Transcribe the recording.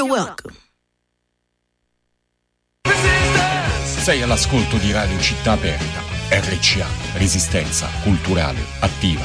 You're welcome. Sei all'ascolto di Radio Città Aperta, RCA, Resistenza Culturale Attiva.